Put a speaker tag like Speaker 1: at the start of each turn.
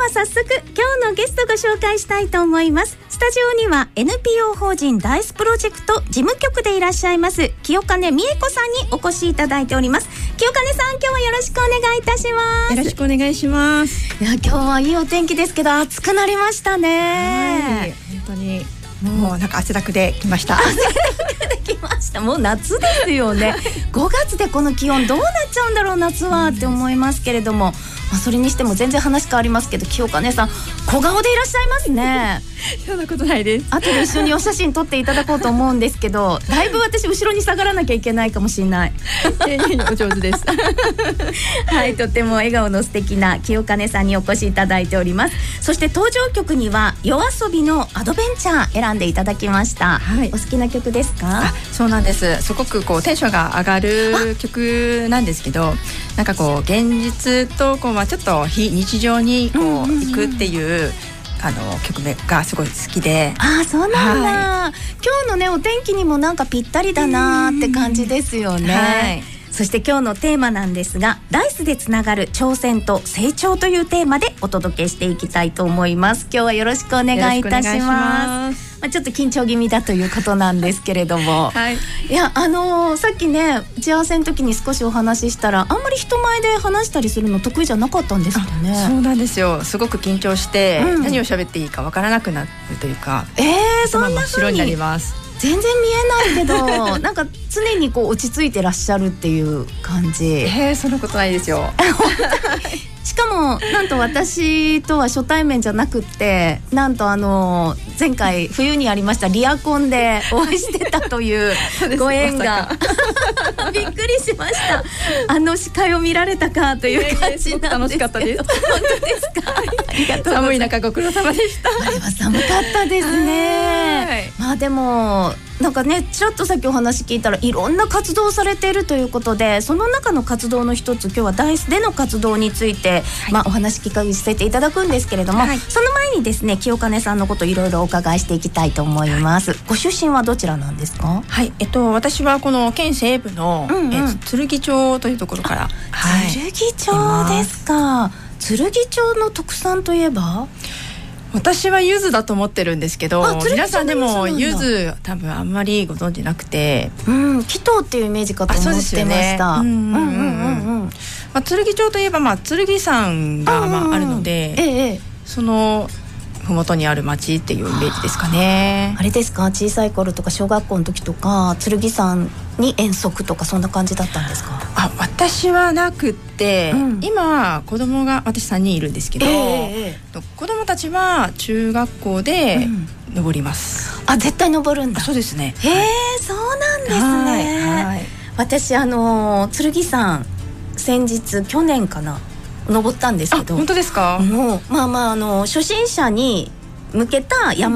Speaker 1: は早速今日のゲストご紹介したいと思います。スタジオには NPO 法人ダイスプロジェクト事務局でいらっしゃいます清金美恵子さんにお越しいただいております。清金さん、今日はよろしくお願いいたします。
Speaker 2: よろしくお願いします。
Speaker 1: いや、今日はいいお天気ですけど暑くなりましたね。
Speaker 2: 本当にもうなんか汗だくで来ました。
Speaker 1: 汗だくで来ました。もう夏ですよね。5月でこの気温どうなっちゃうんだろう夏はって思いますけれども、それにしても全然話変わりますけど、清金さん小顔でいらっしゃいますね。
Speaker 2: そんなことないです。
Speaker 1: 後で一緒にお写真撮っていただこうと思うんですけど、だいぶ私後ろに下がらなきゃいけないかもしれない。
Speaker 2: お上手です。
Speaker 1: はい、とても笑顔の素敵な清金さんにお越しいただいております。そして登場曲には夜遊びのアドベンチャー選んでいただきました、はい、お好きな曲ですか？
Speaker 2: そうなんです。すごくこうテンションが上がる曲なんですけど、なんかこう現実とこう、ちょっと非日常にこう行くっていう曲名がすごい好きで。
Speaker 1: そうなんだ、今日のねお天気にもなんかぴったりだなって感じですよね、そして今日のテーマなんですが、ダイスでつながる挑戦と成長というテーマでお届けしていきたいと思います。今日はよろしくお願いいたします。ちょっと緊張気味だということなんですけれども、いやさっきね打ち合わせの時に少しお話ししたら、あんまり人前で話したりするの得意じゃなかったんですよね。
Speaker 2: そうなんですよ。すごく緊張して、何を喋っていいかわからなくなるというか、
Speaker 1: そんな風に
Speaker 2: 真っ白になります。
Speaker 1: 全然見えないけどなんか常にこう落ち着いてらっしゃるっていう感じ。
Speaker 2: そんなことないですよ。
Speaker 1: しかもなんと私とは初対面じゃなくって、なんと前回冬にありましたリアコンでお会いしてたというご縁がびっくりしました。司会を見られたかという感じなんですけど。楽しかったです。本当ですか？ありがとうございます。
Speaker 2: 寒い中ご苦労様でした。
Speaker 1: あれは寒かったですね。でもなんかね、ちらっとさっきお話聞いたらいろんな活動をされているということで、その中の活動の一つ、今日はダイスでの活動について、お話聞かせていただくんですけれども、その前にですね、清金さんのこといろいろお伺いしていきたいと思います。ご出身はどちらなんですか？
Speaker 2: 私はこの県西部の、剣町というところから。
Speaker 1: 剣町ですか。剣町の特産といえば？
Speaker 2: 私は柚子だと思ってるんですけど、皆さんでも柚子多分あんまりご存知なくて、
Speaker 1: 木頭っていうイメージかと思ってました。
Speaker 2: 剣町といえば、剣山があるので、その麓にある町っていうイメージですかね。
Speaker 1: あれですか、小さい頃とか小学校の時とか剣山に遠足とかそんな感じだったんですか？
Speaker 2: 私はなくって、今子供が私3人いるんですけど、子供たちは中学校で登ります。
Speaker 1: 絶対登るんだ。
Speaker 2: そうですね。
Speaker 1: そうなんですね。私剣山先日去年かな登ったんですけど。
Speaker 2: 本当ですか？
Speaker 1: もう初心者に向けた山